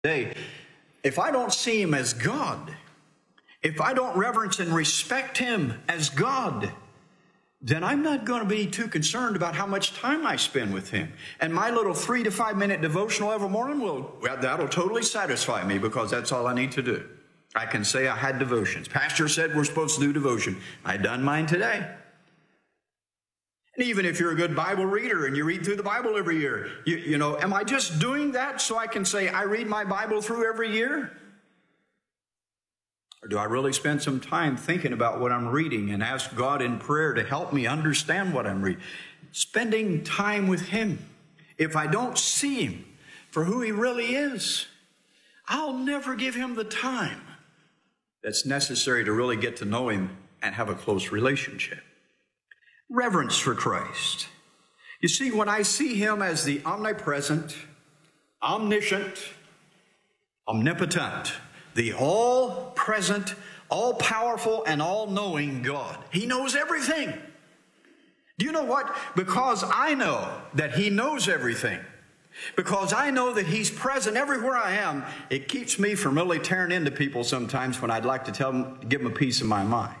Today, if I don't see him as God, if I don't reverence and respect him as God, then I'm not going to be too concerned about how much time I spend with him. And my little 3 to 5 minute devotional every morning, that'll totally satisfy me, because that's all I need to do. I can say I had devotions. Pastor said we're supposed to do devotion. I done mine today. And even if you're a good Bible reader and you read through the Bible every year, you know, am I just doing that so I can say I read my Bible through every year? Or do I really spend some time thinking about what I'm reading and ask God in prayer to help me understand what I'm reading? Spending time with him. If I don't see him for who he really is, I'll never give him the time that's necessary to really get to know him and have a close relationship. Reverence for Christ. You see, when I see him as the omnipresent, omniscient, omnipotent, the all-present, all-powerful, and all-knowing God. He knows everything. Do you know what? Because I know that he knows everything, because I know that he's present everywhere I am, it keeps me from really tearing into people sometimes when I'd like to tell them, give them a piece of my mind.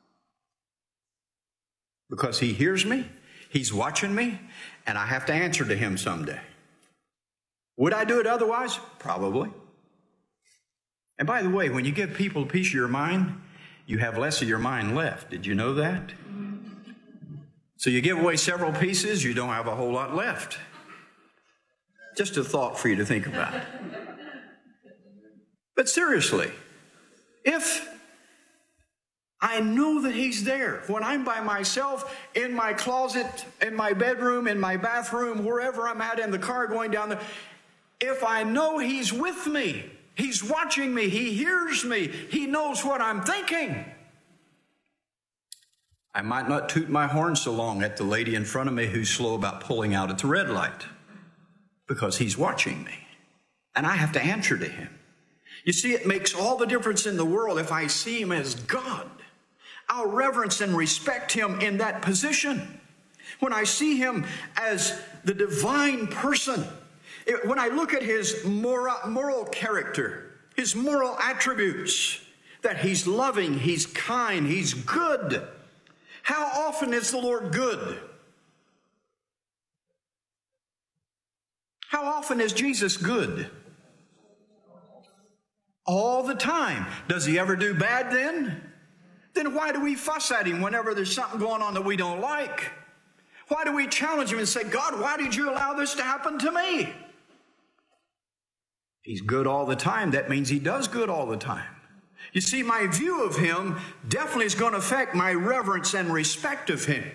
Because he hears me, he's watching me, and I have to answer to him someday. Would I do it otherwise? Probably. And by the way, when you give people a piece of your mind, you have less of your mind left. Did you know that? So you give away several pieces, you don't have a whole lot left. Just a thought for you to think about. But seriously, if I know that he's there when I'm by myself, in my closet, in my bedroom, in my bathroom, wherever I'm at, in the car going down there, if I know he's with me, he's watching me, he hears me, he knows what I'm thinking, I might not toot my horn so long at the lady in front of me who's slow about pulling out at the red light, because he's watching me, and I have to answer to him. You see, it makes all the difference in the world if I see him as God. I'll reverence and respect him in that position. When I see him as the divine person, when I look at his moral character, his moral attributes, that he's loving, he's kind, he's good. How often is the Lord good? How often is Jesus good? All the time. Does he ever do bad then? Then why do we fuss at him whenever there's something going on that we don't like? Why do we challenge him and say, God, why did you allow this to happen to me? He's good all the time. That means he does good all the time. You see, my view of him definitely is going to affect my reverence and respect of him.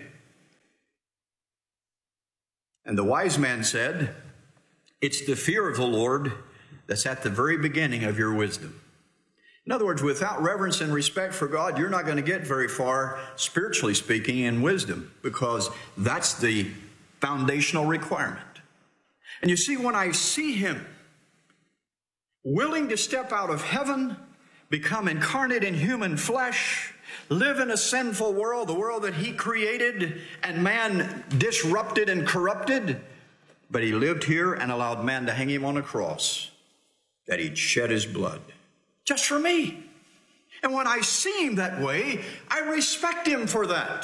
And the wise man said, it's the fear of the Lord that's at the very beginning of your wisdom. In other words, without reverence and respect for God, you're not going to get very far, spiritually speaking, in wisdom, because that's the foundational requirement. And you see, when I see him willing to step out of heaven, become incarnate in human flesh, live in a sinful world, the world that he created and man disrupted and corrupted, but he lived here and allowed man to hang him on a cross, that he'd shed his blood just for me. And when I see him that way, I respect him for that.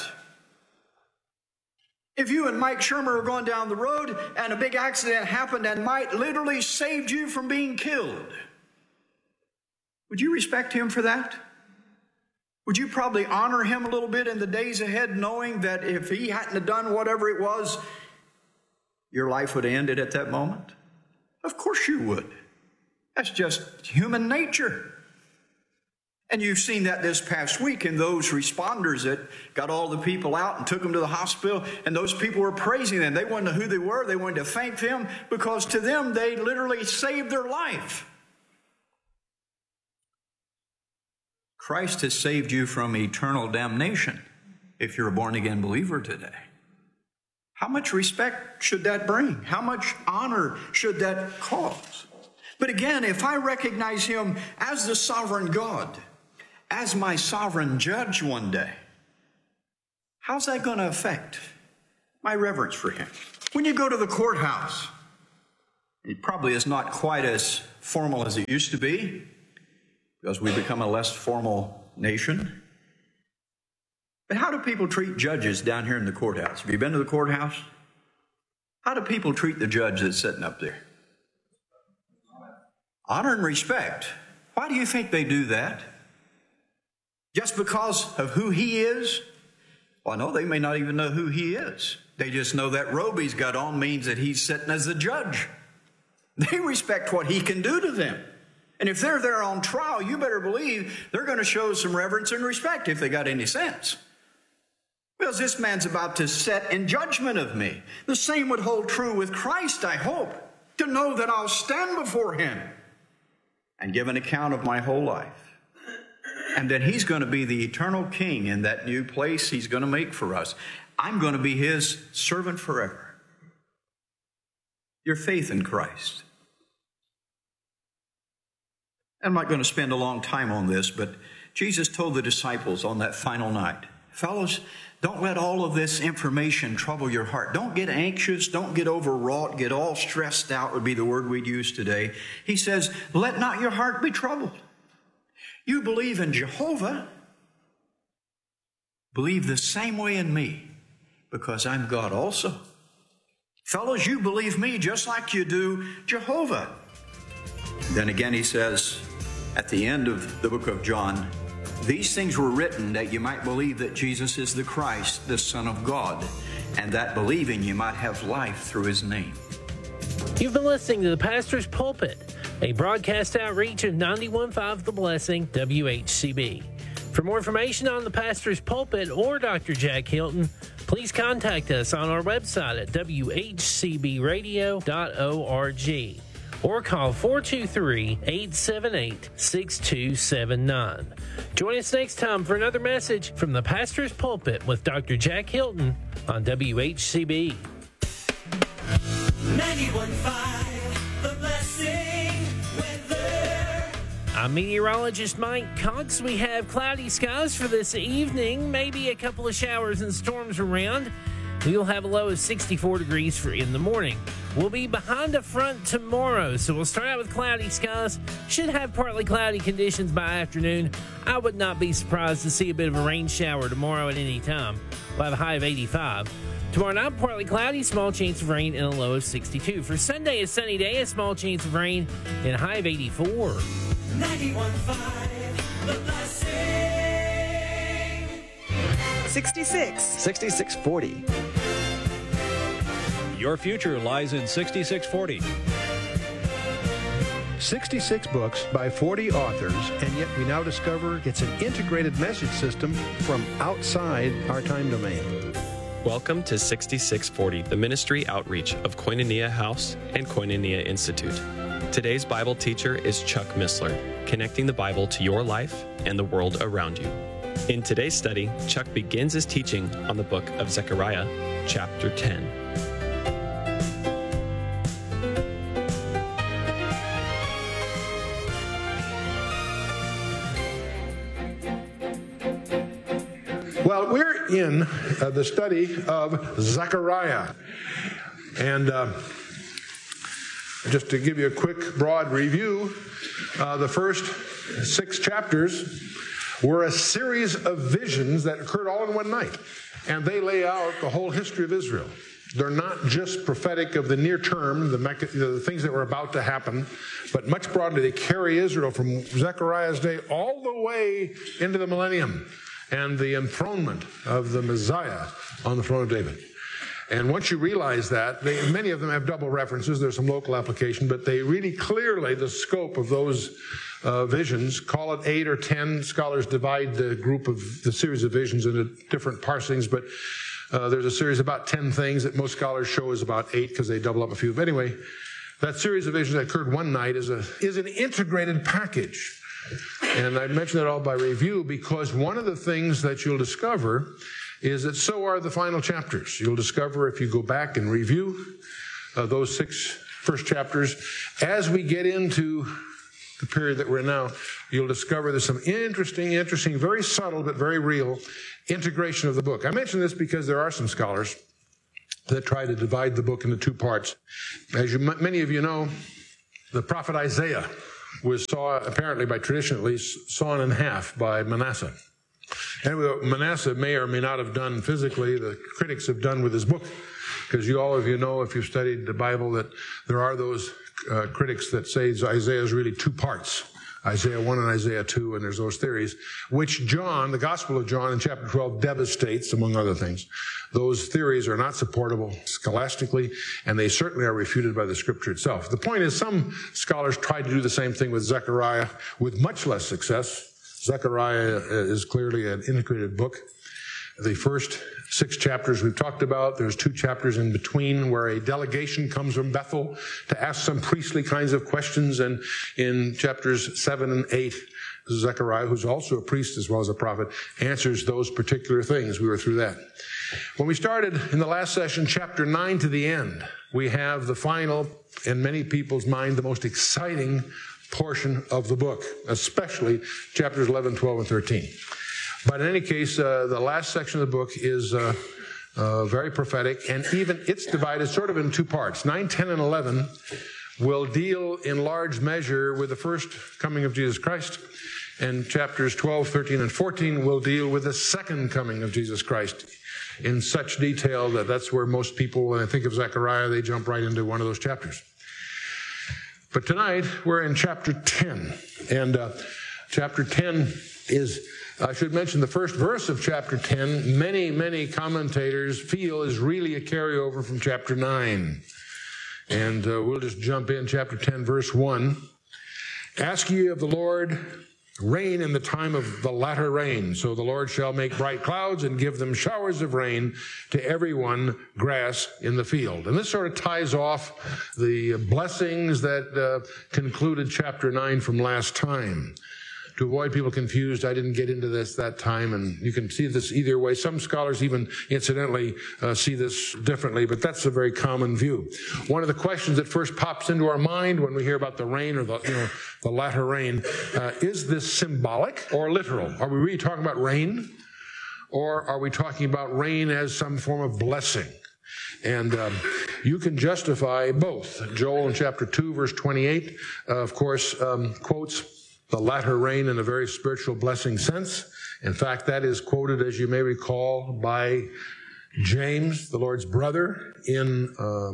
If you and Mike Shermer are going down the road and a big accident happened and Mike literally saved you from being killed, would you respect him for that? Would you probably honor him a little bit in the days ahead, knowing that if he hadn't have done whatever it was, your life would have ended at that moment? Of course you would. That's just human nature. And you've seen that this past week in those responders that got all the people out and took them to the hospital, and those people were praising them. They wanted to know who they were. They wanted to thank them, because to them, they literally saved their life. Christ has saved you from eternal damnation if you're a born-again believer today. How much respect should that bring? How much honor should that cause? But again, if I recognize him as the sovereign God, as my sovereign judge one day, how's that going to affect my reverence for him? When you go to the courthouse It probably is not quite as formal as it used to be, because we've become a less formal nation. But how do people treat judges down here in the courthouse? Have you been to the courthouse? How do people treat the judge that's sitting up there? Honor and respect. Why do you think they do that? Just because of who he is? Well, no, they may not even know who he is. They just know that robe he's got on means that he's sitting as the judge. They respect what he can do to them. And if they're there on trial, you better believe they're going to show some reverence and respect if they got any sense. Because this man's about to sit in judgment of me. The same would hold true with Christ, I hope, to know that I'll stand before him and give an account of my whole life. And that he's going to be the eternal king in that new place he's going to make for us. I'm going to be his servant forever. Your faith in Christ. I'm not going to spend a long time on this, but Jesus told the disciples on that final night, fellows, don't let all of this information trouble your heart. Don't get anxious. Don't get overwrought. Get all stressed out would be the word we'd use today. He says, let not your heart be troubled. You believe in Jehovah. Believe the same way in me, because I'm God also. Fellows, you believe me just like you do Jehovah. Then again he says at the end of the book of John, these things were written that you might believe that Jesus is the Christ, the Son of God, and that believing you might have life through his name. You've been listening to The Pastor's Pulpit, a broadcast outreach of 91.5 The Blessing, WHCB. For more information on The Pastor's Pulpit or Dr. Jack Hilton, please contact us on our website at whcbradio.org. or call 423-878-6279. Join us next time for another message from the Pastor's Pulpit with Dr. Jack Hilton on WHCB. 91.5 The Blessing weather. I'm meteorologist Mike Cox. We have cloudy skies for this evening, maybe a couple of showers and storms around. We'll have a low of 64 degrees for in the morning. We'll be behind a front tomorrow, so we'll start out with cloudy skies. Should have partly cloudy conditions by afternoon. I would not be surprised to see a bit of a rain shower tomorrow at any time. We'll have a high of 85. Tomorrow night, partly cloudy, small chance of rain, and a low of 62. For Sunday, a sunny day, a small chance of rain, and a high of 84. 91.5 The Blessing. 66. 6640. Your future lies in 6640. 66 books by 40 authors, and yet we now discover it's an integrated message system from outside our time domain. Welcome to 6640, the ministry outreach of Koinonia House and Koinonia Institute. Today's Bible teacher is Chuck Missler, connecting the Bible to your life and the world around you. In today's study, Chuck begins his teaching on the book of Zechariah, chapter 10. Well, we're in the study of Zechariah. And just to give you a quick, broad review, the first 6 chapters were a series of visions that occurred all in one night. And they lay out the whole history of Israel. They're not just prophetic of the near term, the things that were about to happen, but much broadly, they carry Israel from Zechariah's day all the way into the millennium and the enthronement of the Messiah on the throne of David. And once you realize that, many of them have double references. There's some local application, but they really clearly the scope of those visions. Call it 8 or 10. Scholars divide the series of visions into different parsings, but there's a series of about 10 things that most scholars show is about 8 because they double up a few. But anyway, that series of visions that occurred one night is an integrated package. And I mention that all by review because one of the things that you'll discover is that so are the final chapters. You'll discover if you go back and review those 6 first chapters, as we get into the period that we're in now, you'll discover there's some interesting, very subtle but very real integration of the book. I mention this because there are some scholars that try to divide the book into two parts. As many of you know, the prophet Isaiah was apparently by tradition at least, sawn in half by Manasseh. And what Manasseh may or may not have done physically, the critics have done with his book, because all of you know, if you've studied the Bible, that there are those critics that say Isaiah is really two parts, Isaiah 1 and Isaiah 2, and there's those theories, which John, the Gospel of John in chapter 12, devastates, among other things. Those theories are not supportable scholastically, and they certainly are refuted by the Scripture itself. The point is, some scholars tried to do the same thing with Zechariah with much less success. Zechariah is clearly an integrated book. The first 6 chapters we've talked about. There's 2 chapters in between where a delegation comes from Bethel to ask some priestly kinds of questions. And in chapters 7 and 8, Zechariah, who's also a priest as well as a prophet, answers those particular things. We were through that. When we started in the last session, chapter 9 to the end, we have the final, in many people's mind, the most exciting portion of the book, especially chapters 11, 12, and 13. But in any case, the last section of the book is very prophetic, and even it's divided sort of in 2 parts. 9, 10, and 11 will deal in large measure with the first coming of Jesus Christ, and chapters 12, 13, and 14 will deal with the second coming of Jesus Christ in such detail that that's where most people, when they think of Zechariah, they jump right into one of those chapters. But tonight, we're in chapter 10, and chapter 10 is... I should mention the first verse of chapter 10, many commentators feel is really a carryover from chapter 9. And we'll just jump in, chapter 10, verse 1. Ask ye of the Lord rain in the time of the latter rain. So the Lord shall make bright clouds and give them showers of rain to everyone grass in the field. And this sort of ties off the blessings that concluded chapter 9 from last time. To avoid people confused, I didn't get into this that time, and you can see this either way. Some scholars even incidentally see this differently, but that's a very common view. One of the questions that first pops into our mind when we hear about the rain or the latter rain, is this symbolic or literal? Are we really talking about rain, or are we talking about rain as some form of blessing? And you can justify both. Joel in chapter 2, verse 28, of course, quotes the latter rain in a very spiritual blessing sense. In fact, that is quoted, as you may recall, by James, the Lord's brother, in,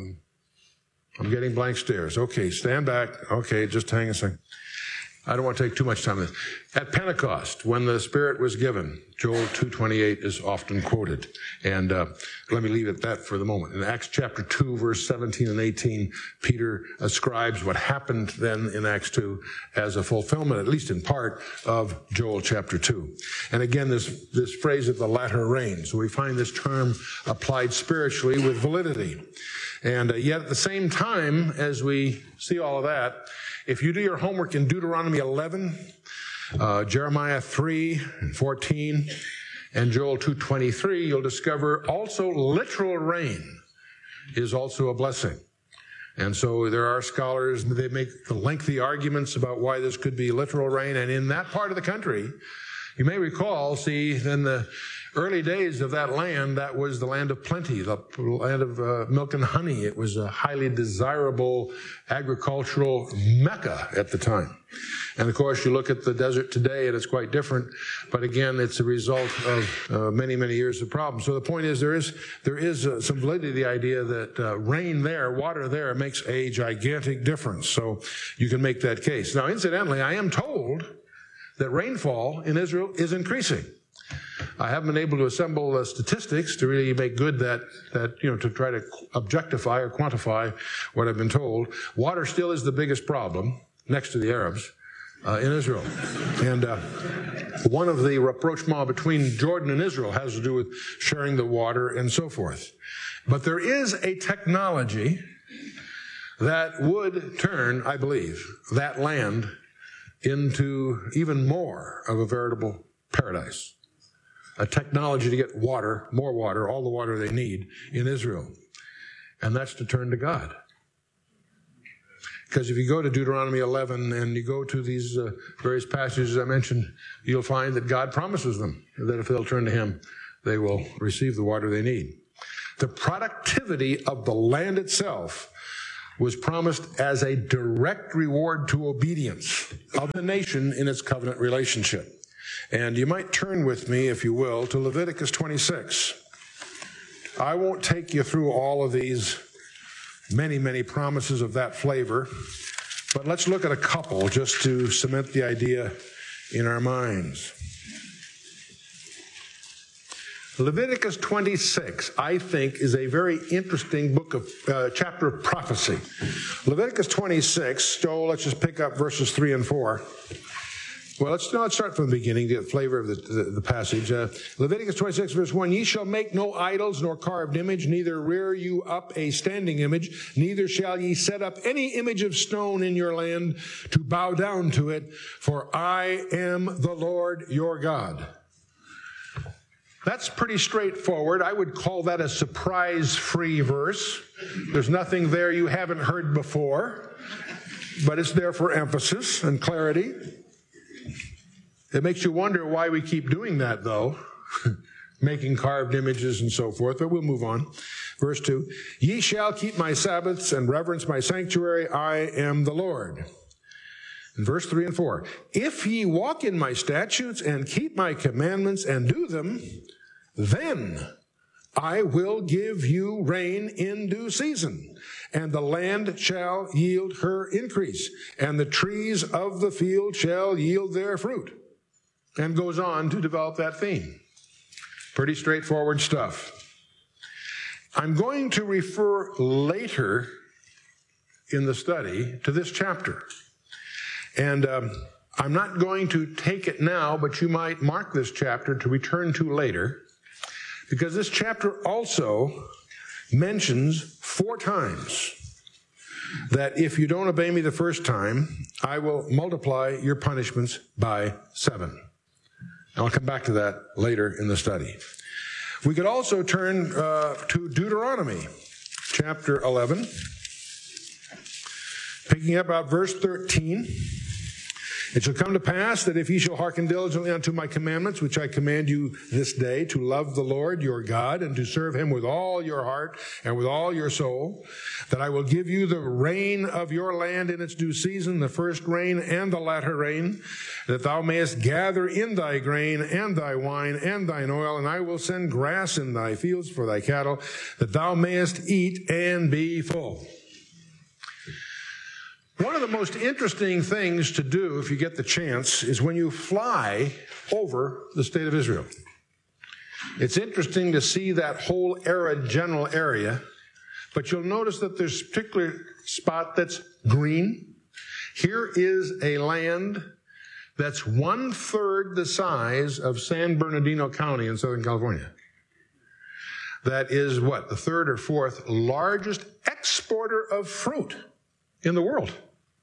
I'm getting blank stares. Okay, stand back. Okay, just hang a second. I don't want to take too much time on this. At Pentecost, when the Spirit was given, Joel 2:28 is often quoted. And let me leave it at that for the moment. In Acts chapter 2, verse 17 and 18, Peter ascribes what happened then in Acts 2 as a fulfillment, at least in part, of Joel chapter 2. And again, this phrase of the latter rain. So we find this term applied spiritually with validity. And yet at the same time, as we see all of that, if you do your homework in Deuteronomy 11, Jeremiah 3 and 14, and Joel 2:23, you'll discover also literal rain is also a blessing. And so there are scholars, they make lengthy arguments about why this could be literal rain. And in that part of the country, you may recall, in the early days of that land, that was the land of plenty, the land of milk and honey. It was a highly desirable agricultural mecca at the time. And of course, you look at the desert today and it's quite different. But again, it's a result of many years of problems. So the point is, there is some validity to the idea that rain there, water there, makes a gigantic difference. So you can make that case. Now, incidentally, I am told that rainfall in Israel is increasing. I haven't been able to assemble statistics to really make good that to try to objectify or quantify what I've been told. Water still is the biggest problem, next to the Arabs, in Israel. And one of the rapprochements between Jordan and Israel has to do with sharing the water and so forth. But there is a technology that would turn, I believe, that land into even more of a veritable paradise. A technology to get water, more water, all the water they need in Israel. And that's to turn to God. Because if you go to Deuteronomy 11 and you go to these various passages I mentioned, you'll find that God promises them that if they'll turn to Him, they will receive the water they need. The productivity of the land itself was promised as a direct reward to obedience of the nation in its covenant relationship. And you might turn with me, if you will, to Leviticus 26. I won't take you through all of these many, many promises of that flavor, but let's look at a couple just to cement the idea in our minds. Leviticus 26, I think, is a very interesting book of chapter of prophecy. Leviticus 26, Joel, let's just pick up verses 3 and 4. Well, let's start from the beginning to get the flavor of the passage. Leviticus 26, verse 1, Ye shall make no idols nor carved image, neither rear you up a standing image, neither shall ye set up any image of stone in your land to bow down to it, for I am the Lord your God. That's pretty straightforward. I would call that a surprise-free verse. There's nothing there you haven't heard before, but it's there for emphasis and clarity. It makes you wonder why we keep doing that, though, making carved images and so forth, but we'll move on. Verse 2, Ye shall keep my Sabbaths and reverence my sanctuary. I am the Lord. In verse 3 and 4, If ye walk in my statutes and keep my commandments and do them, then I will give you rain in due season, and the land shall yield her increase, and the trees of the field shall yield their fruit. And goes on to develop that theme. Pretty straightforward stuff. I'm going to refer later in the study to this chapter. And I'm not going to take it now, but you might mark this chapter to return to later, because this chapter also mentions 4 times that if you don't obey me the first time, I will multiply your punishments by 7. And I'll come back to that later in the study. We could also turn to Deuteronomy chapter 11, picking up about verse 13. It shall come to pass that if ye shall hearken diligently unto my commandments, which I command you this day, to love the Lord your God, and to serve him with all your heart and with all your soul, that I will give you the rain of your land in its due season, the first rain and the latter rain, that thou mayest gather in thy grain and thy wine and thine oil, and I will send grass in thy fields for thy cattle, that thou mayest eat and be full. One of the most interesting things to do, if you get the chance, is when you fly over the state of Israel. It's interesting to see that whole general area, but you'll notice that there's a particular spot that's green. Here is a land that's 1/3 the size of San Bernardino County in Southern California. That is what? The 3rd or 4th largest exporter of fruit in the world.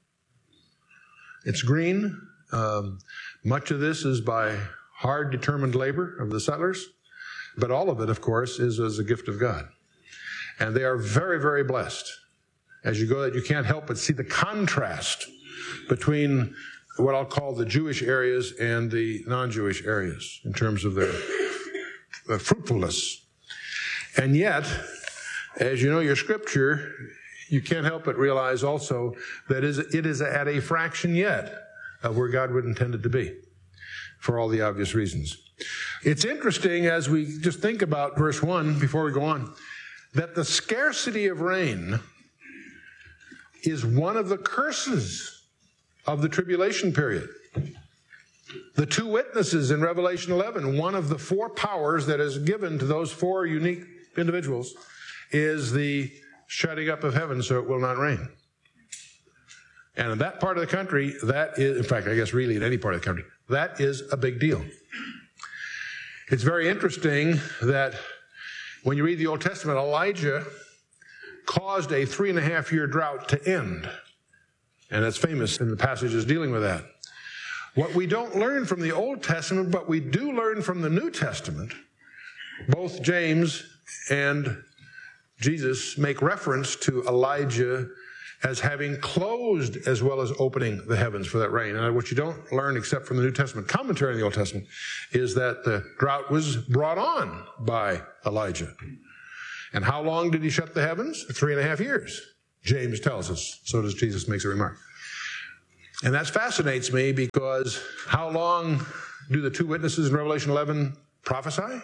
It's green. Much of this is by hard, determined labor of the settlers, but all of it, of course, is as a gift of God. And they are very, very blessed. As you go, you can't help but see the contrast between what I'll call the Jewish areas and the non-Jewish areas in terms of their fruitfulness. And yet, as you know your scripture, you can't help but realize also that it is at a fraction yet of where God would intend it to be, for all the obvious reasons. It's interesting as we just think about verse 1 before we go on, that the scarcity of rain is one of the curses of the tribulation period. The 2 witnesses in Revelation 11, one of the 4 powers that is given to those 4 unique individuals is the shutting up of heaven so it will not rain. And in that part of the country, that is, in fact, I guess really in any part of the country, that is a big deal. It's very interesting that when you read the Old Testament, Elijah caused a 3.5-year drought to end. And that's famous in the passages dealing with that. What we don't learn from the Old Testament, but we do learn from the New Testament, both James and Jesus make reference to Elijah as having closed as well as opening the heavens for that rain. And what you don't learn except from the New Testament commentary in the Old Testament is that the drought was brought on by Elijah. And how long did he shut the heavens? 3.5 years. James tells us. So does Jesus, makes a remark. And that fascinates me because how long do the two witnesses in Revelation 11 prophesy?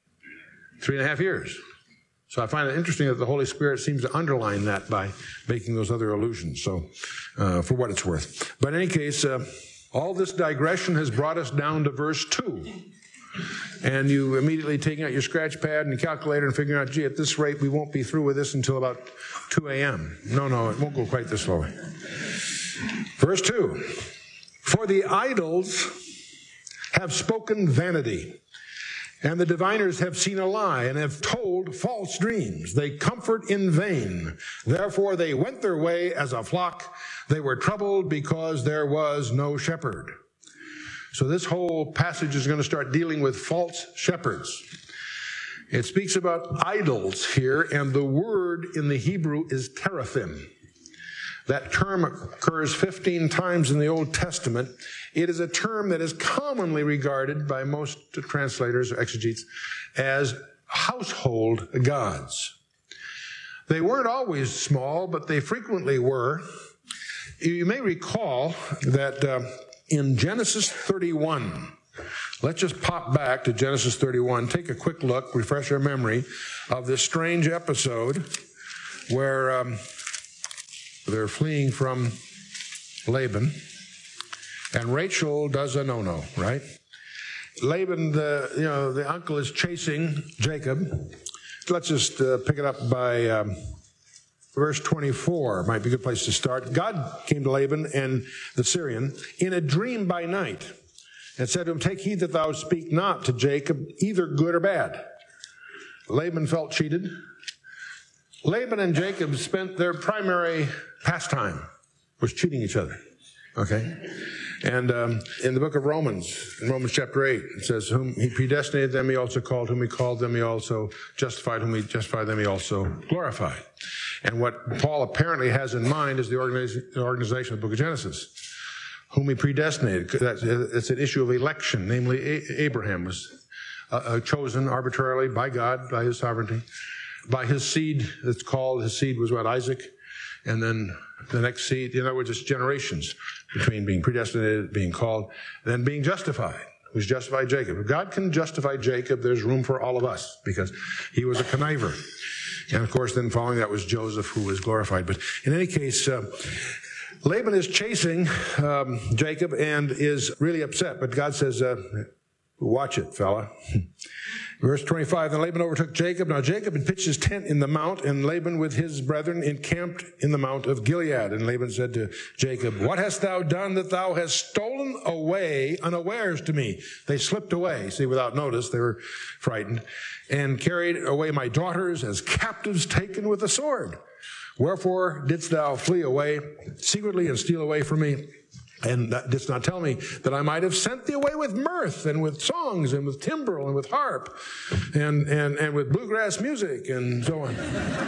3.5 years. So I find it interesting that the Holy Spirit seems to underline that by making those other allusions. So for what it's worth. But in any case, all this digression has brought us down to verse 2. And you immediately taking out your scratch pad and calculator and figuring out, gee, at this rate, we won't be through with this until about 2 a.m. No, it won't go quite this slowly. Verse 2, for the idols have spoken vanity, and the diviners have seen a lie and have told false dreams. They comfort in vain. Therefore they went their way as a flock. They were troubled because there was no shepherd. So this whole passage is going to start dealing with false shepherds. It speaks about idols here, and the word in the Hebrew is teraphim. That term occurs 15 times in the Old Testament. It is a term that is commonly regarded by most translators or exegetes as household gods. They weren't always small, but they frequently were. You may recall that in Genesis 31, let's just pop back to Genesis 31, take a quick look, refresh our memory of this strange episode where they're fleeing from Laban, and Rachel does a no-no, right? Laban, the uncle, is chasing Jacob. Let's just pick it up by verse 24. Might be a good place to start. God came to Laban and the Syrian in a dream by night and said to him, take heed that thou speak not to Jacob either good or bad. Laban felt cheated. Laban and Jacob spent their primary pastime was cheating each other. Okay? And in the book of Romans, in Romans chapter 8, it says, whom he predestinated, them he also called. Whom he called, them he also justified. Whom he justified, them he also glorified. And what Paul apparently has in mind is the organization of the book of Genesis. Whom he predestinated. It's an issue of election. Namely, Abraham was chosen arbitrarily by God, by his sovereignty. By his seed, it's called, his seed was what, Isaac? And then the next seed, in other words, it's generations between being predestinated, being called, then being justified. Who's justified? Jacob. If God can justify Jacob, there's room for all of us because he was a conniver. And of course, then following that was Joseph, who was glorified. But in any case, Laban is chasing Jacob and is really upset. But God says, watch it, fella. Verse 25, then Laban overtook Jacob. Now Jacob had pitched his tent in the mount, and Laban with his brethren encamped in the mount of Gilead. And Laban said to Jacob, what hast thou done that thou hast stolen away unawares to me? They slipped away, see, without notice. They were frightened. And carried away my daughters as captives taken with a sword. Wherefore didst thou flee away secretly and steal away from me? And didst not tell me that I might have sent thee away with mirth and with songs and with timbrel and with harp and with bluegrass music and so on.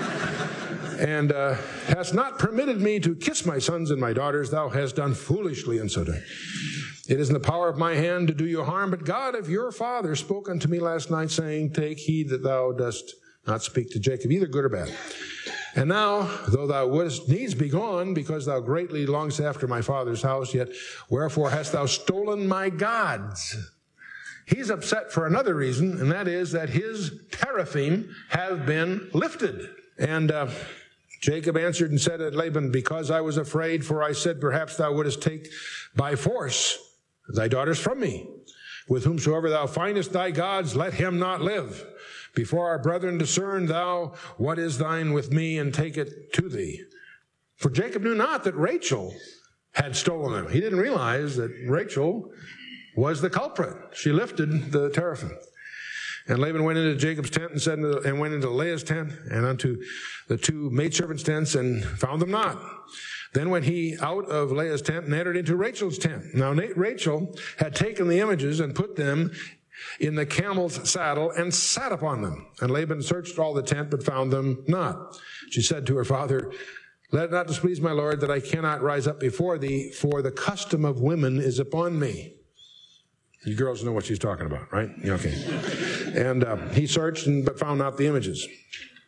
And hast not permitted me to kiss my sons and my daughters. Thou hast done foolishly and so done. It is in the power of my hand to do you harm. But God of your father spoke unto me last night, saying, take heed that thou dost not speak to Jacob, either good or bad. And now, though thou wouldst needs be gone, because thou greatly longest after my father's house, yet wherefore hast thou stolen my gods? He's upset for another reason, and that is that his teraphim have been lifted. And Jacob answered and said to Laban, because I was afraid, for I said, perhaps thou wouldest take by force thy daughters from me. With whomsoever thou findest thy gods, let him not live. Before our brethren discern thou what is thine with me, and take it to thee. For Jacob knew not that Rachel had stolen them. He didn't realize that Rachel was the culprit. She lifted the teraphim. And Laban went into Jacob's tent and went into Leah's tent and unto the two maidservants' tents and found them not. Then went he out of Leah's tent and entered into Rachel's tent. Now Rachel had taken the images and put them in the camel's saddle and sat upon them. And Laban searched all the tent, but found them not. She said to her father, let it not displease my lord that I cannot rise up before thee, for the custom of women is upon me. You girls know what she's talking about, right? Yeah, okay. And he searched but found not the images.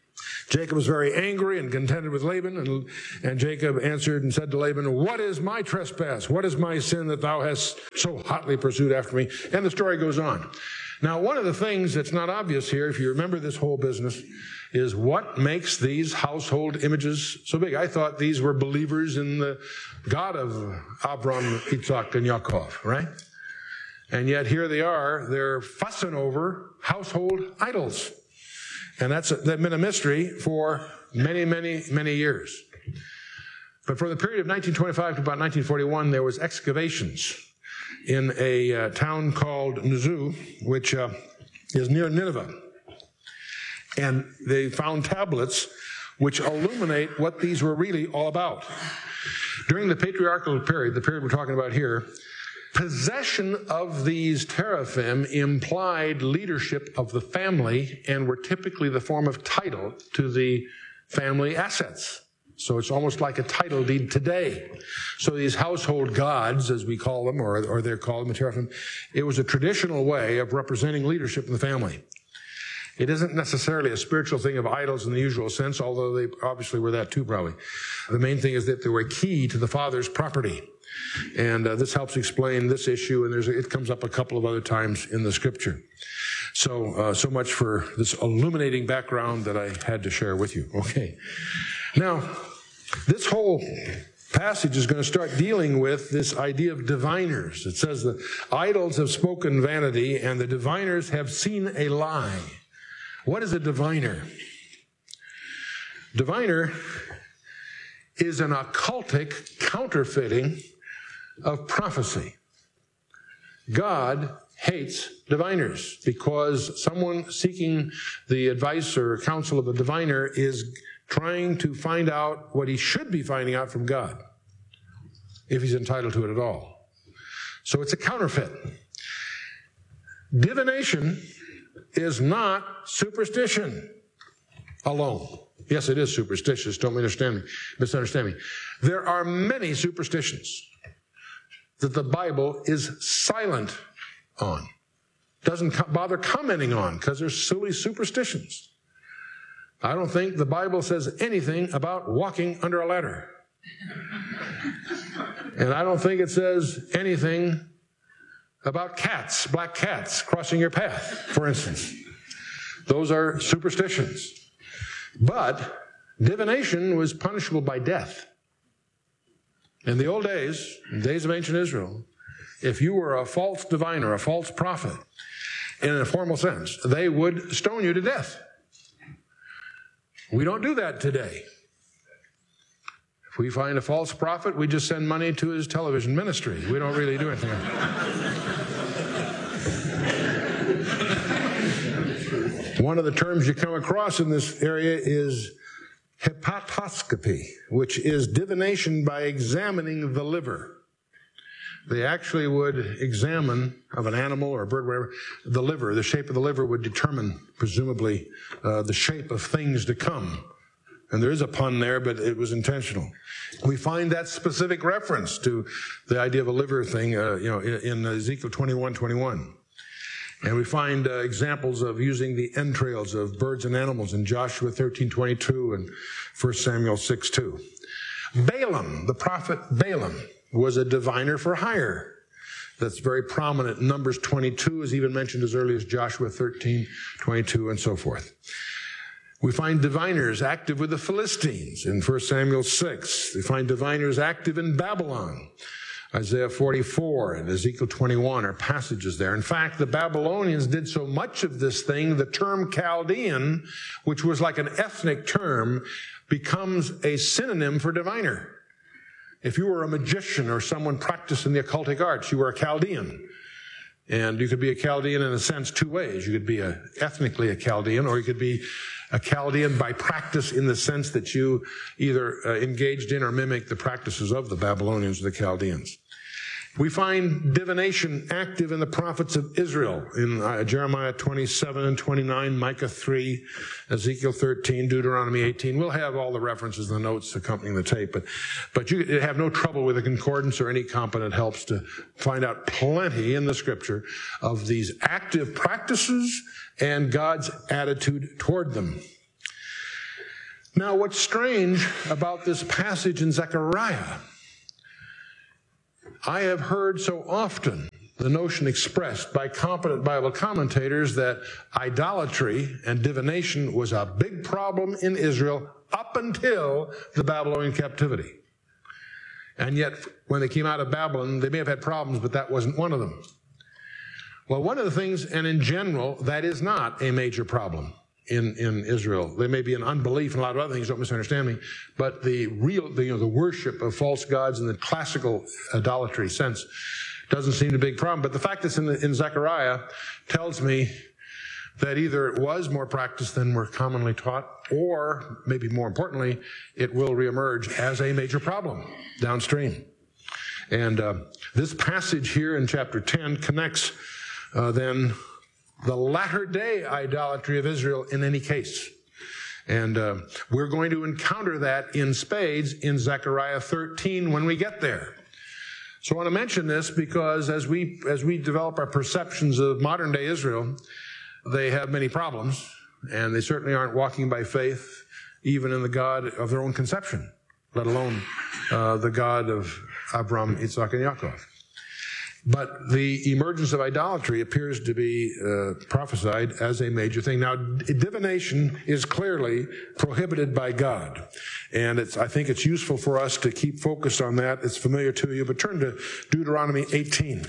Jacob was very angry and contended with Laban, and Jacob answered and said to Laban, "What is my trespass? What is my sin that thou hast so hotly pursued after me?" And the story goes on. Now, one of the things that's not obvious here, if you remember this whole business, is what makes these household images so big. I thought these were believers in the God of Abraham, Isaac, and Yaakov, right? And yet here they are, they're fussing over household idols. And that's been a mystery for many, many, many years. But for the period of 1925 to about 1941, there was excavations in a town called Nuzu, which is near Nineveh. And they found tablets which illuminate what these were really all about. During the patriarchal period, the period we're talking about here, possession of these teraphim implied leadership of the family and were typically the form of title to the family assets. So it's almost like a title deed today. So these household gods, as we call them, or they're called, the teraphim, it was a traditional way of representing leadership in the family. It isn't necessarily a spiritual thing of idols in the usual sense, although they obviously were that too, probably. The main thing is that they were key to the father's property. And this helps explain this issue, and it comes up a couple of other times in the scripture. So much for this illuminating background that I had to share with you. Okay. Now, this whole passage is going to start dealing with this idea of diviners. It says the idols have spoken vanity, and the diviners have seen a lie. What is a diviner? Diviner is an occultic counterfeiting of prophecy. God hates diviners because someone seeking the advice or counsel of a diviner is trying to find out what he should be finding out from God, if he's entitled to it at all. So it's a counterfeit. Divination is not superstition alone. Yes, it is superstitious. Don't misunderstand me. There are many superstitions that the Bible is silent on. Doesn't bother commenting on because they're silly superstitions. I don't think the Bible says anything about walking under a ladder. And I don't think it says anything about cats, black cats, crossing your path, for instance. Those are superstitions. But divination was punishable by death. In the old days, in the days of ancient Israel, if you were a false diviner, a false prophet, in a formal sense, they would stone you to death. We don't do that today. If we find a false prophet, we just send money to his television ministry. We don't really do anything. One of the terms you come across in this area is hepatoscopy, which is divination by examining the liver. They actually would examine, of an animal or a bird, whatever, the liver. The shape of the liver would determine, presumably, the shape of things to come. And there is a pun there, but it was intentional. We find that specific reference to the idea of a liver thing, in Ezekiel 21:21. And we find examples of using the entrails of birds and animals in Joshua 13:22 and 1 Samuel 6:2. Balaam, the prophet Balaam, was a diviner for hire. That's very prominent. Numbers 22 is even mentioned as early as Joshua 13:22 and so forth. We find diviners active with the Philistines in 1 Samuel 6. We find diviners active in Babylon. Isaiah 44 and Ezekiel 21 are passages there. In fact, the Babylonians did so much of this thing, the term Chaldean, which was like an ethnic term, becomes a synonym for diviner. If you were a magician or someone practicing the occultic arts, you were a Chaldean. And you could be a Chaldean in a sense two ways. You could be ethnically a Chaldean, or you could be a Chaldean by practice in the sense that you either engaged in or mimicked the practices of the Babylonians or the Chaldeans. We find divination active in the prophets of Israel in Jeremiah 27 and 29, Micah 3, Ezekiel 13, Deuteronomy 18. We'll have all the references and the notes accompanying the tape, but you have no trouble with a concordance or any competent helps to find out plenty in the scripture of these active practices and God's attitude toward them. Now, what's strange about this passage in Zechariah, I have heard so often the notion expressed by competent Bible commentators that idolatry and divination was a big problem in Israel up until the Babylonian captivity. And yet, when they came out of Babylon, they may have had problems, but that wasn't one of them. Well, one of the things, and in general, that is not a major problem in Israel. There may be an unbelief and a lot of other things, don't misunderstand me, but the worship of false gods in the classical idolatry sense doesn't seem a big problem. But the fact that's in Zechariah tells me that either it was more practiced than we're commonly taught, or maybe more importantly, it will reemerge as a major problem downstream. And this passage here in chapter 10 connects then the latter-day idolatry of Israel in any case. And we're going to encounter that in spades in Zechariah 13 when we get there. So I want to mention this because as we develop our perceptions of modern-day Israel, they have many problems, and they certainly aren't walking by faith even in the God of their own conception, let alone the God of Abraham, Isaac, and Yaakov. But the emergence of idolatry appears to be prophesied as a major thing. Now, divination is clearly prohibited by God. And I think it's useful for us to keep focused on that. It's familiar to you, but turn to Deuteronomy 18.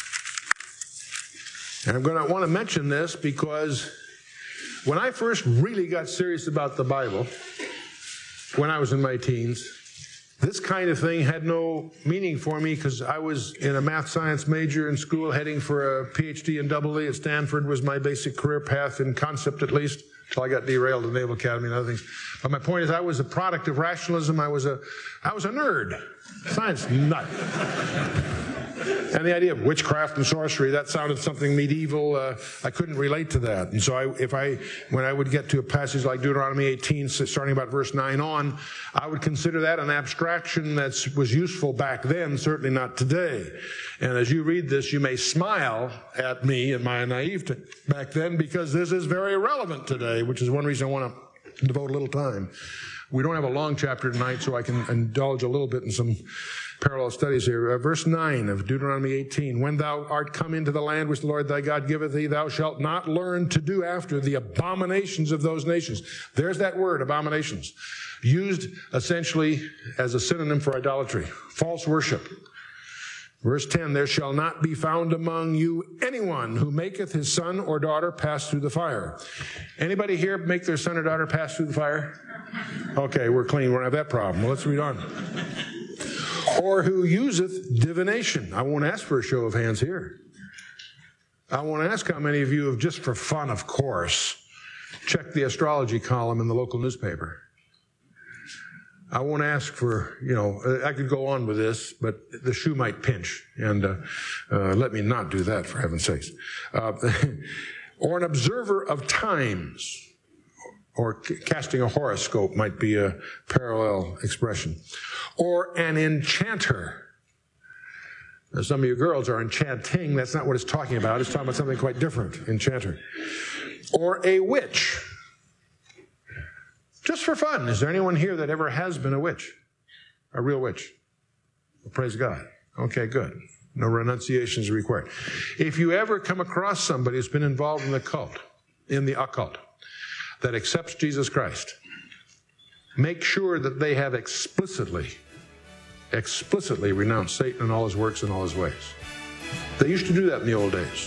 And I'm going to want to mention this because when I first really got serious about the Bible, when I was in my teens, this kind of thing had no meaning for me because I was in a math science major in school heading for a PhD in AA at Stanford was my basic career path in concept at least, until I got derailed at the Naval Academy and other things. But my point is I was a product of rationalism. I was a nerd, science nut. And the idea of witchcraft and sorcery, that sounded something medieval. I couldn't relate to that. And so when I would get to a passage like Deuteronomy 18, starting about verse 9 on, I would consider that an abstraction that was useful back then, certainly not today. And as you read this, you may smile at me and my naivety back then because this is very relevant today, which is one reason I want to devote a little time. We don't have a long chapter tonight, so I can indulge a little bit in some parallel studies here. Verse 9 of Deuteronomy 18, when thou art come into the land which the Lord thy God giveth thee, thou shalt not learn to do after the abominations of those nations. There's that word, abominations, used essentially as a synonym for idolatry, false worship. Verse 10, there shall not be found among you anyone who maketh his son or daughter pass through the fire. Anybody here make their son or daughter pass through the fire? Okay, we're clean. We don't have that problem. Well, let's read on. Or who useth divination. I won't ask for a show of hands here. I won't ask how many of you have, just for fun, of course, checked the astrology column in the local newspaper. I won't ask for, I could go on with this, but the shoe might pinch. And let me not do that, for heaven's sakes. Or an observer of times. Or casting a horoscope might be a parallel expression. Or an enchanter. Now, some of you girls are enchanting. That's not what it's talking about. It's talking about something quite different. Enchanter. Or a witch. Just for fun. Is there anyone here that ever has been a witch? A real witch? Well, praise God. Okay, good. No renunciations are required. If you ever come across somebody who's been involved in the occult, that accepts Jesus Christ, make sure that they have explicitly renounced Satan and all his works and all his ways. They used to do that in the old days.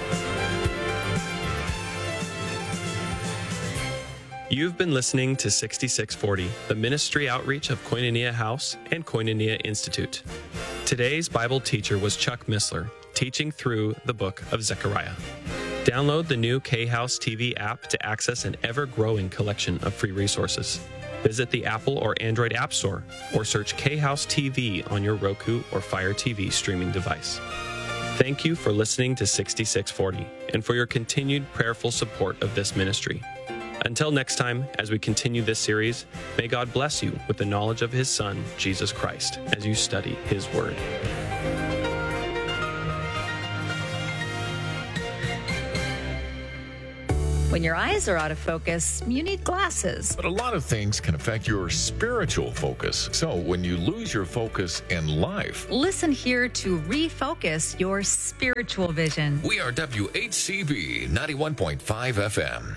You've been listening to 6640, the ministry outreach of Koinonia House and Koinonia Institute. Today's Bible teacher was Chuck Missler, teaching through the book of Zechariah. Download the new K-House TV app to access an ever-growing collection of free resources. Visit the Apple or Android App Store or search K-House TV on your Roku or Fire TV streaming device. Thank you for listening to 6640 and for your continued prayerful support of this ministry. Until next time, as we continue this series, may God bless you with the knowledge of His Son, Jesus Christ, as you study His Word. When your eyes are out of focus, you need glasses. But a lot of things can affect your spiritual focus. So when you lose your focus in life, Listen here to refocus your spiritual vision. we are WHCB 91.5 FM.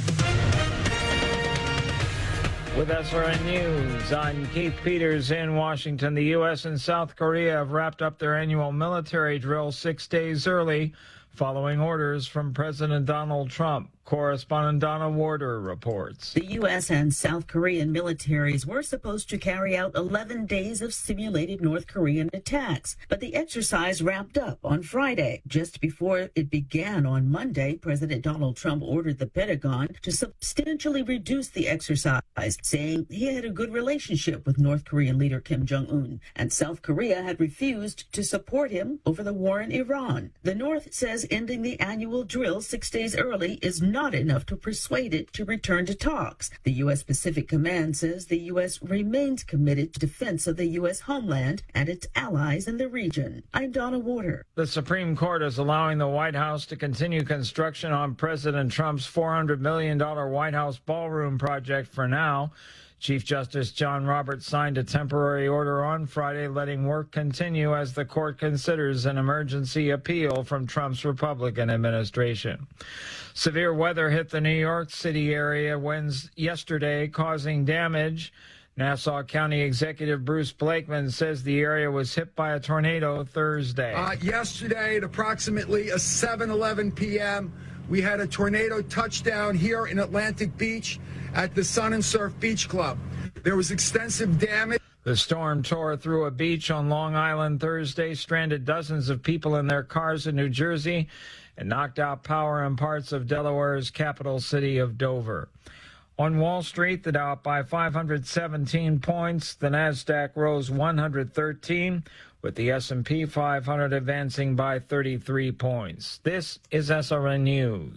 With SRN News, I'm Keith Peters in Washington. The U.S. and South Korea have wrapped up their annual military drill 6 days early, following orders from President Donald Trump. Correspondent Donna Warder reports. The U.S. and South Korean militaries were supposed to carry out 11 days of simulated North Korean attacks, but the exercise wrapped up on Friday. Just before it began on Monday, President Donald Trump ordered the Pentagon to substantially reduce the exercise, saying he had a good relationship with North Korean leader Kim Jong-un, and South Korea had refused to support him over the war in Iran. The North says ending the annual drill 6 days early is not enough to persuade it to return to talks. The U.S. Pacific Command says the U.S. remains committed to defense of the U.S. homeland and its allies in the region. I'm Donna Warder. The Supreme Court is allowing the White House to continue construction on President Trump's $400 million White House ballroom project for now. Chief Justice John Roberts signed a temporary order on Friday letting work continue as the court considers an emergency appeal from Trump's Republican administration. Severe weather hit the New York City area yesterday, causing damage. Nassau County Executive Bruce Blakeman says the area was hit by a tornado Thursday. Yesterday at approximately 7:11 p.m., we had a tornado touchdown here in Atlantic Beach at the Sun and Surf Beach Club. There was extensive damage. The storm tore through a beach on Long Island Thursday, stranded dozens of people in their cars in New Jersey, and knocked out power in parts of Delaware's capital city of Dover. On Wall Street, the Dow up by 517 points. The Nasdaq rose 113, with the S&P 500 advancing by 33 points. This is SRN News.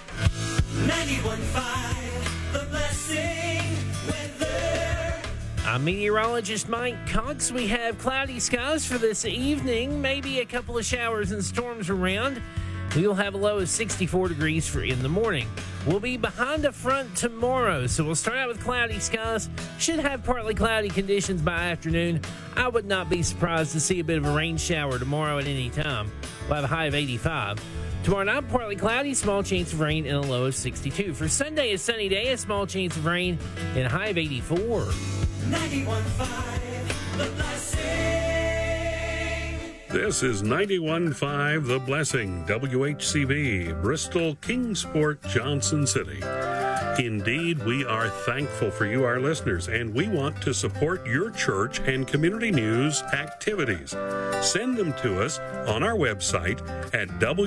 91.5, The Blessing weather. I'm meteorologist Mike Cox. We have cloudy skies for this evening, maybe a couple of showers and storms around. We'll have a low of 64 degrees for in the morning. We'll be behind a front tomorrow, so we'll start out with cloudy skies. Should have partly cloudy conditions by afternoon. I would not be surprised to see a bit of a rain shower tomorrow at any time. We'll have a high of 85. Tomorrow night, partly cloudy, small chance of rain, and a low of 62. For Sunday, a sunny day, a small chance of rain, and a high of 84. 91.5, The Blessing. This is 91.5 The Blessing, WHCB, Bristol, Kingsport, Johnson City. Indeed, we are thankful for you, our listeners, and we want to support your church and community news activities. Send them to us on our website at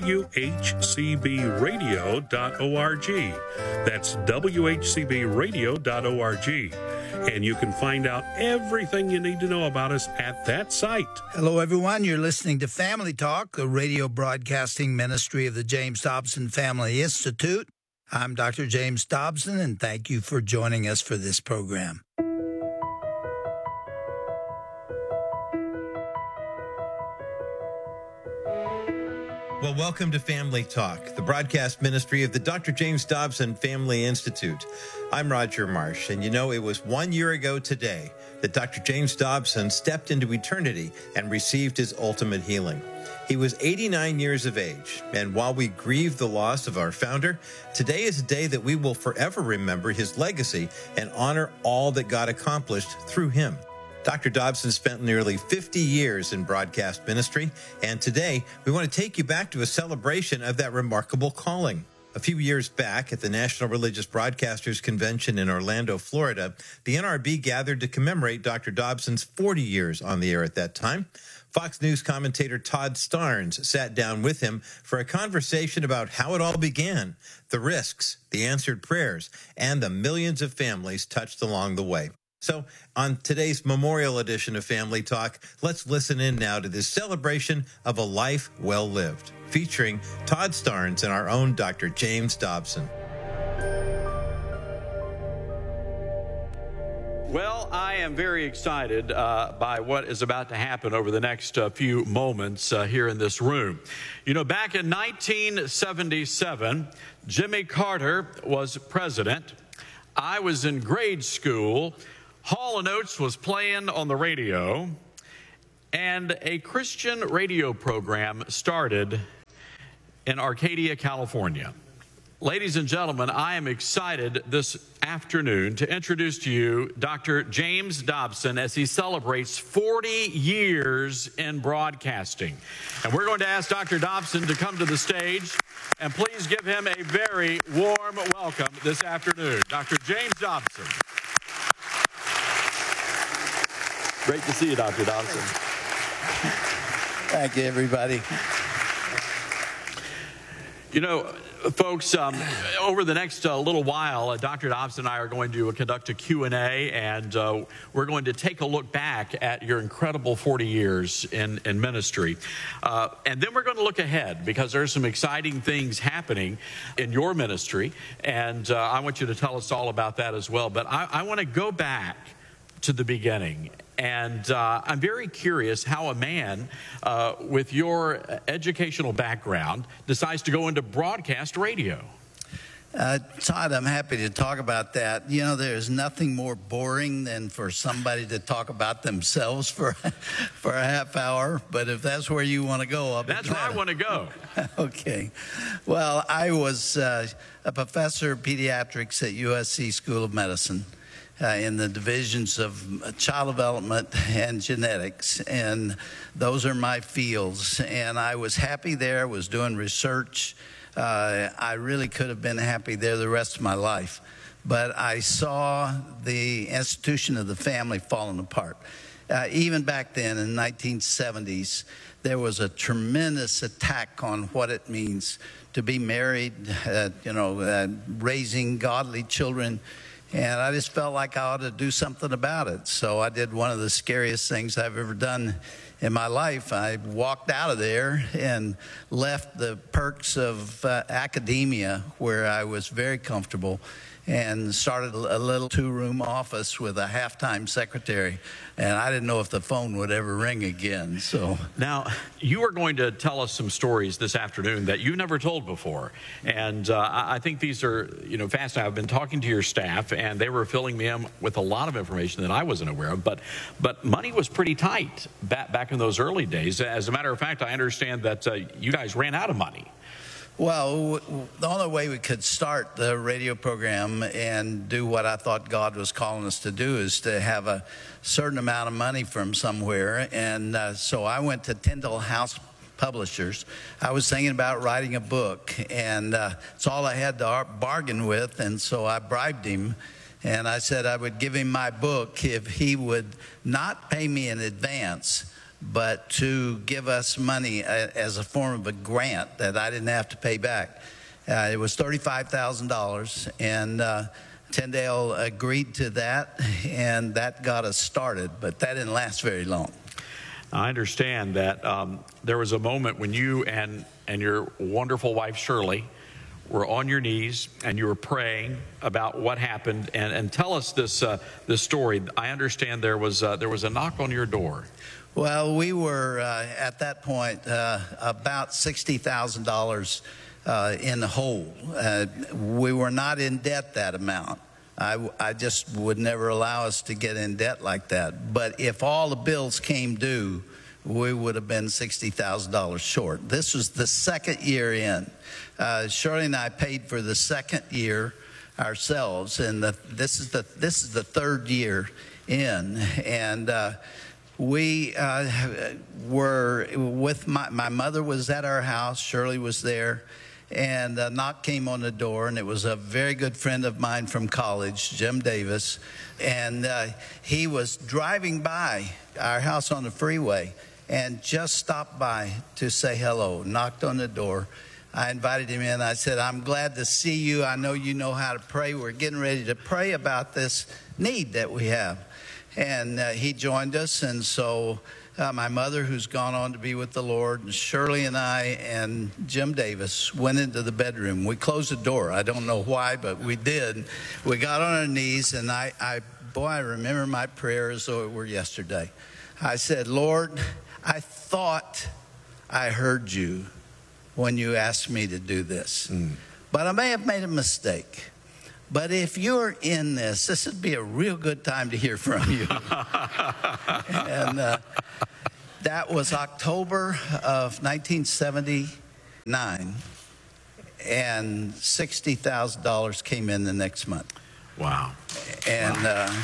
whcbradio.org. That's whcbradio.org. And you can find out everything you need to know about us at that site. Hello, everyone. You're listening to Family Talk, the radio broadcasting ministry of the James Dobson Family Institute. I'm Dr. James Dobson, and thank you for joining us for this program. Well, welcome to Family Talk, the broadcast ministry of the Dr. James Dobson Family Institute. I'm Roger Marsh, and you know, it was 1 year ago today that Dr. James Dobson stepped into eternity and received his ultimate healing. He was 89 years of age, and while we grieve the loss of our founder, today is a day that we will forever remember his legacy and honor all that God accomplished through him. Dr. Dobson spent nearly 50 years in broadcast ministry, and today we want to take you back to a celebration of that remarkable calling. A few years back at the National Religious Broadcasters Convention in Orlando, Florida, the NRB gathered to commemorate Dr. Dobson's 40 years on the air at that time. Fox News commentator Todd Starnes sat down with him for a conversation about how it all began, the risks, the answered prayers, and the millions of families touched along the way. So on today's memorial edition of Family Talk, let's listen in now to this celebration of a life well lived, featuring Todd Starnes and our own Dr. James Dobson. Well, I am very excited by what is about to happen over the next few moments here in this room. You know, back in 1977, Jimmy Carter was president. I was in grade school. Hall & Oates was playing on the radio, and a Christian radio program started in Arcadia, California. Ladies and gentlemen, I am excited this afternoon to introduce to you Dr. James Dobson as he celebrates 40 years in broadcasting. And we're going to ask Dr. Dobson to come to the stage, and please give him a very warm welcome this afternoon. Dr. James Dobson. Great to see you, Dr. Dobson. Thank you, everybody. You know, folks, over the next little while, Dr. Dobson and I are going to conduct a Q&A, and we're going to take a look back at your incredible 40 years in ministry. And then we're going to look ahead, because there's some exciting things happening in your ministry, and I want you to tell us all about that as well. But I want to go back to the beginning. And I'm very curious how a man with your educational background decides to go into broadcast radio. Todd, I'm happy to talk about that. You know, there's nothing more boring than for somebody to talk about themselves for a half hour. But if that's where you want to go, that's where I want to go. Okay. Well, I was a professor of pediatrics at USC School of Medicine. In the divisions of child development and genetics, and those are my fields. And I was happy there, was doing research. I really could have been happy there the rest of my life. But I saw the institution of the family falling apart. Even back then in the 1970s, there was a tremendous attack on what it means to be married, raising godly children. And I just felt like I ought to do something about it. So I did one of the scariest things I've ever done in my life. I walked out of there and left the perks of academia, where I was very comfortable, and started a little two-room office with a half-time secretary. And I didn't know if the phone would ever ring again. So now, you are going to tell us some stories this afternoon that you've never told before. And I think these are, fascinating. I've been talking to your staff, and they were filling me in with a lot of information that I wasn't aware of. But money was pretty tight back in those early days. As a matter of fact, I understand that you guys ran out of money. Well, the only way we could start the radio program and do what I thought God was calling us to do is to have a certain amount of money from somewhere. And so I went to Tyndall House Publishers. I was thinking about writing a book, and it's all I had to bargain with. And so I bribed him, and I said I would give him my book if he would not pay me in advance, but to give us money as a form of a grant that I didn't have to pay back. It was $35,000, and Tyndale agreed to that, and that got us started, but that didn't last very long. I understand that there was a moment when you and your wonderful wife, Shirley, were on your knees, and you were praying about what happened. And tell us this story. I understand there was a knock on your door. Well, we were at that point about $60,000 in the hole. We were not in debt that amount. I just would never allow us to get in debt like that. But if all the bills came due, we would have been $60,000 short. This was the second year in. Shirley and I paid for the second year ourselves, and this is the third year in. And we were with my mother was at our house. Shirley was there, and a knock came on the door, and it was a very good friend of mine from college, Jim Davis, and he was driving by our house on the freeway and just stopped by to say hello, knocked on the door. I invited him in. I said, I'm glad to see you. I know you know how to pray. We're getting ready to pray about this need that we have. And he joined us, and so my mother, who's gone on to be with the Lord, and Shirley and I and Jim Davis went into the bedroom. We closed the door. I don't know why, but we did. We got on our knees, and I Boy, I remember my prayer as though it were yesterday. I said, Lord, I thought I heard you when you asked me to do this. But I may have made a mistake. But if you're in this would be a real good time to hear from you. And that was October of 1979. And $60,000 came in the next month. Wow. And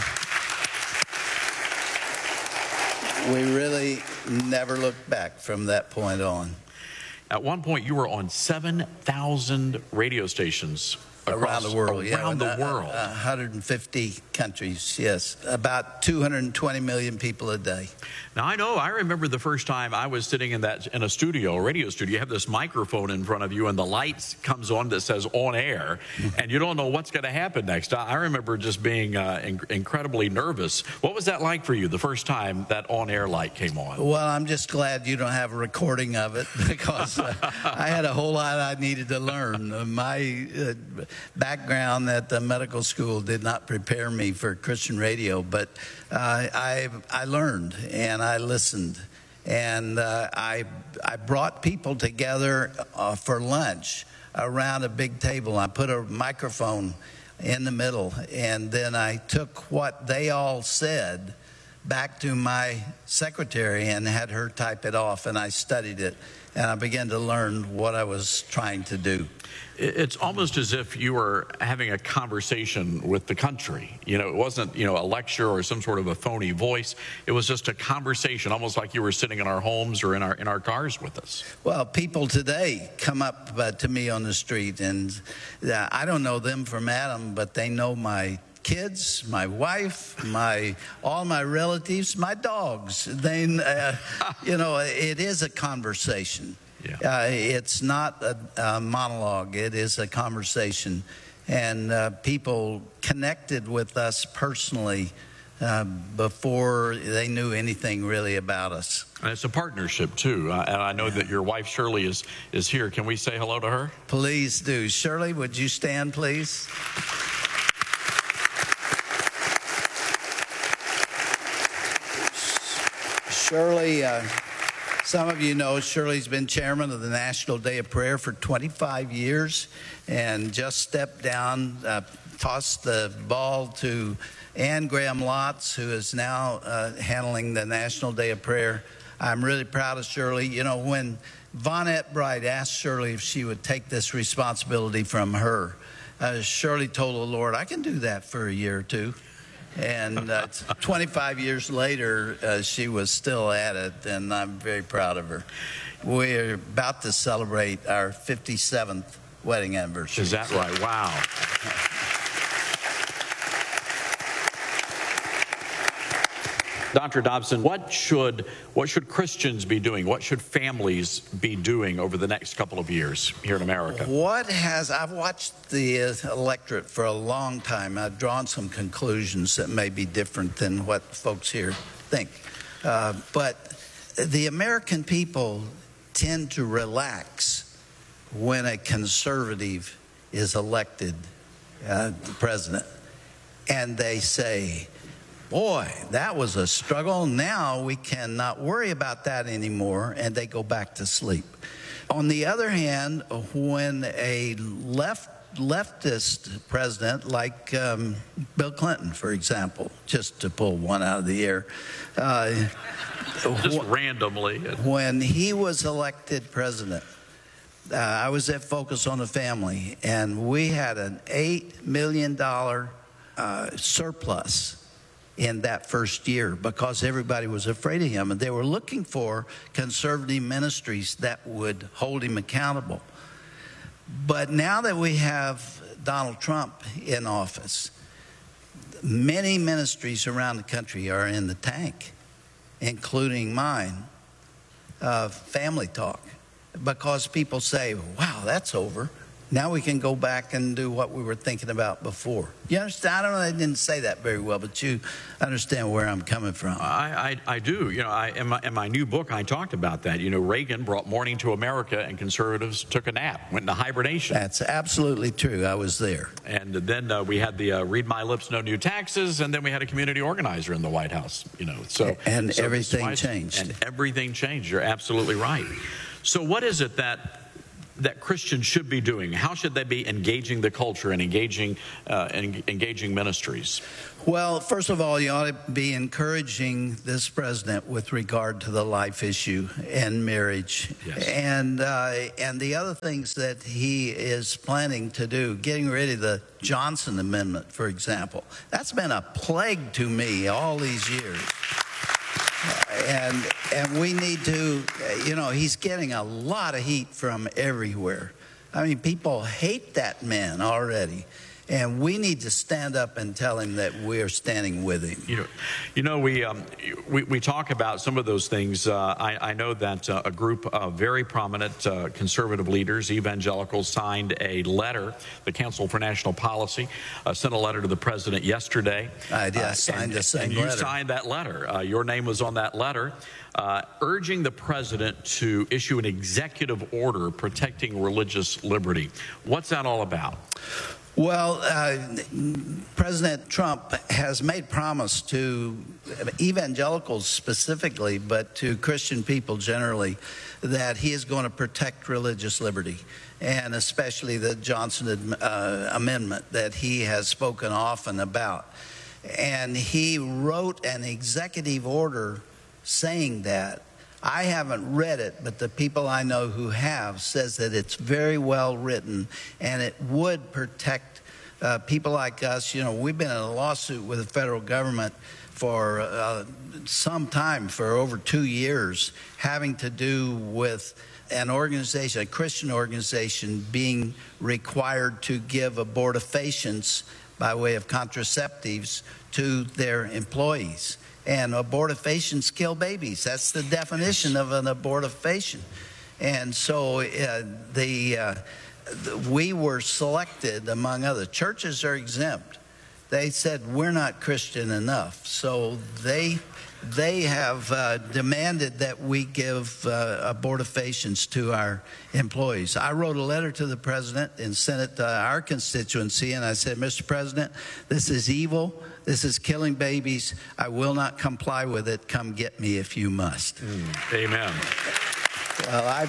we really never looked back from that point on. At one point, you were on 7,000 radio stations around the world. Around the world. 150 countries, yes. About 220 million people a day. Now, I remember the first time I was sitting in a studio, a radio studio. You have this microphone in front of you, and the lights comes on that says on air, and you don't know what's going to happen next. I remember just being incredibly nervous. What was that like for you, the first time that on-air light came on? Well, I'm just glad you don't have a recording of it, because I had a whole lot I needed to learn. My background at the medical school did not prepare me for Christian radio, but I learned and I listened, and I brought people together for lunch around a big table. I put a microphone in the middle, and then I took what they all said back to my secretary and had her type it off, and I studied it, and I began to learn what I was trying to do. It's almost as if you were having a conversation with the country. It wasn't, a lecture or some sort of a phony voice. It was just a conversation, almost like you were sitting in our homes or in our cars with us. Well, people today come up to me on the street, and I don't know them from Adam, but they know my kids, my wife, all my relatives, my dogs. They, it is a conversation. Yeah. It's not a monologue. It is a conversation. And people connected with us personally before they knew anything really about us. And it's a partnership, too. And I know that your wife, Shirley, is here. Can we say hello to her? Please do. Shirley, would you stand, please? Shirley, some of you know Shirley's been chairman of the National Day of Prayer for 25 years and just stepped down, tossed the ball to Ann Graham Lotz, who is now handling the National Day of Prayer. I'm really proud of Shirley. When Vonette Bright asked Shirley if she would take this responsibility from her, Shirley told the Lord, I can do that for a year or two. And 25 years later, she was still at it, and I'm very proud of her. We're about to celebrate our 57th wedding anniversary. Is that right? Wow. Dr. Dobson, what should Christians be doing? What should families be doing over the next couple of years here in America? I've watched the electorate for a long time. I've drawn some conclusions that may be different than what folks here think. But the American people tend to relax when a conservative is elected president. And they say, boy, that was a struggle. Now we cannot worry about that anymore, and they go back to sleep. On the other hand, when a leftist president like Bill Clinton, for example, just to pull one out of the air, just randomly, when he was elected president, I was at Focus on the Family, and we had an $8 million surplus in that first year because everybody was afraid of him, and they were looking for conservative ministries that would hold him accountable. But now that we have Donald Trump in office, many ministries around the country are in the tank, including mine, Family Talk, because people say, wow, that's over. Now we can go back and do what we were thinking about before. You understand? I don't know, I didn't say that very well, but you understand where I'm coming from. I do. In my new book, I talked about that. Reagan brought morning to America, and conservatives took a nap, went into hibernation. That's absolutely true. I was there. And then we had the Read My Lips, No New Taxes, and then we had a community organizer in the White House. So everything changed. And everything changed. You're absolutely right. So what is it that Christians should be doing? How should they be engaging the culture and engaging ministries? Well, first of all, you ought to be encouraging this president with regard to the life issue and marriage. Yes. And the other things that he is planning to do, getting rid of the Johnson Amendment, for example. That's been a plague to me all these years. And we need to, he's getting a lot of heat from everywhere. I mean, people hate that man already. And we need to stand up and tell him that we are standing with him. We talk about some of those things. I know that a group of very prominent conservative leaders, evangelicals, signed a letter. The Council for National Policy sent a letter to the president yesterday. I signed the same letter. And you signed that letter. Your name was on that letter, urging the president to issue an executive order protecting religious liberty. What's that all about? Well, President Trump has made promise to evangelicals specifically, but to Christian people generally, that he is going to protect religious liberty, and especially the Johnson Amendment that he has spoken often about. And he wrote an executive order saying that. I haven't read it, but the people I know who have says that it's very well written, and it would protect people like us. We've been in a lawsuit with the federal government for some time, for over 2 years, having to do with an organization, a Christian organization, being required to give abortifacients by way of contraceptives to their employees. And abortifacients kill babies. That's the definition of an abortifacient. And so we were selected, among other churches are exempt. They said we're not Christian enough. So they have demanded that we give abortifacients to our employees. I wrote a letter to the president and sent it to our constituency, and I said, Mr. President, this is evil. This is killing babies. I will not comply with it. Come get me if you must. Amen. Well,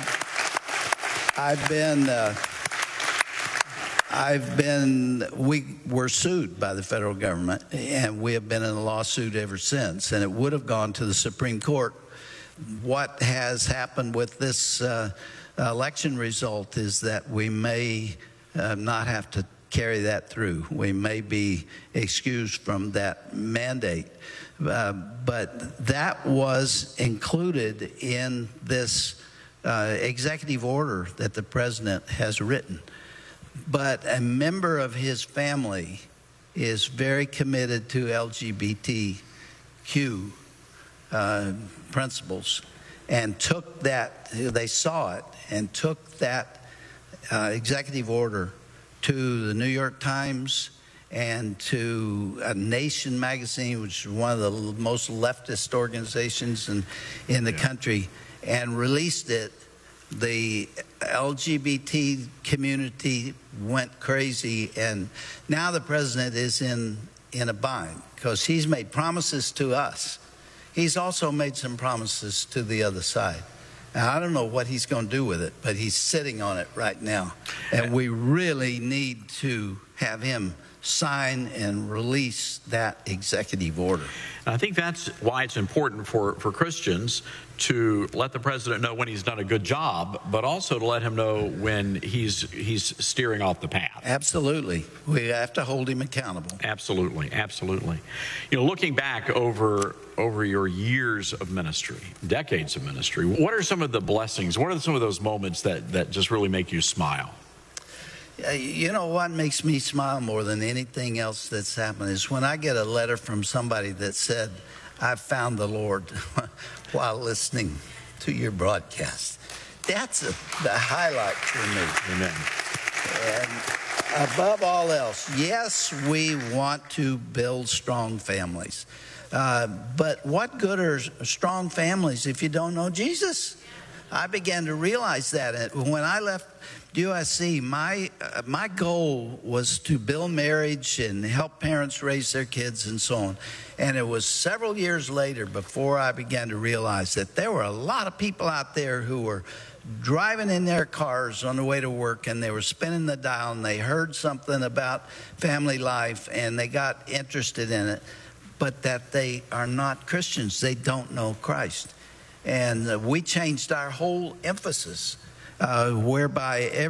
we were sued by the federal government, and we have been in a lawsuit ever since, and it would have gone to the Supreme Court. What has happened with this election result is that we may not have to carry that through. We may be excused from that mandate. But that was included in this executive order that the president has written. But a member of his family is very committed to LGBTQ principles, and took that, they saw it, and took that executive order to the New York Times and to Nation magazine, which is one of the most leftist organizations in the country, and released it. The LGBT community went crazy, and now the president is in a bind because he's made promises to us. He's also made some promises to the other side. Now, I don't know what he's going to do with it, but he's sitting on it right now. And we really need to have him sign and release that executive order. And I think that's why it's important for Christians to let the president know when he's done a good job, but also to let him know when he's steering off the path. Absolutely. We have to hold him accountable. Absolutely. Absolutely. Looking back over your years of ministry, decades of ministry, what are some of the blessings? What are some of those moments that just really make you smile? You know what makes me smile more than anything else that's happened is when I get a letter from somebody that said, I found the Lord while listening to your broadcast. That's the highlight for me. Amen. And above all else, yes, we want to build strong families. But what good are strong families if you don't know Jesus? I began to realize that when I left USC, my goal was to build marriage and help parents raise their kids and so on. And it was several years later before I began to realize that there were a lot of people out there who were driving in their cars on the way to work, and they were spinning the dial, and they heard something about family life and they got interested in it, but that they are not Christians. They don't know Christ. And we changed our whole emphasis, whereby